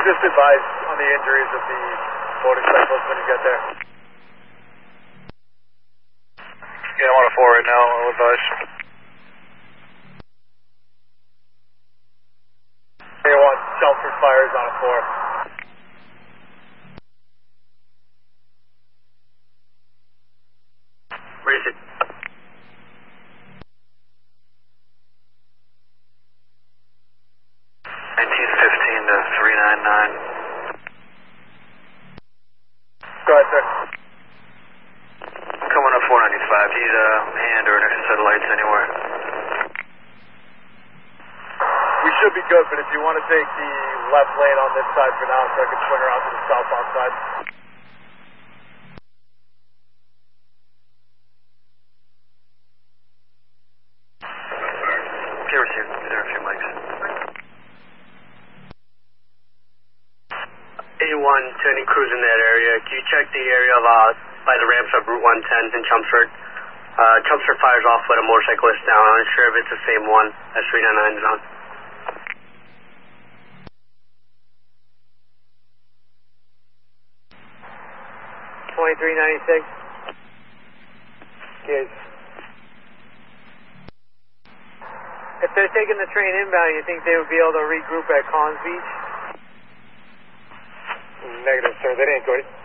just advise on the injuries of the motorcyclists when you get there? Yeah, I'm on a 4 right now, I'll advise. A1, Chelmsford Fires on a 4. Where is it? to 399. Go ahead, sir. Coming up 495. Do you need a hand or an extra set of lights anywhere? We should be good, but if you want to take the left lane on this side for now, so I can swing around to the southbound side. Here, there are a few mics. A1 to any crews in that area, can you check the area of, by the ramps of Route 110 in Chelmsford? Chelmsford fires off with a motorcyclist down. I'm not sure if it's the same one as 399 is on. $23.96. Yes. If they're taking the train inbound, you think they would be able to regroup at Collins Beach? Negative, sir. They didn't go.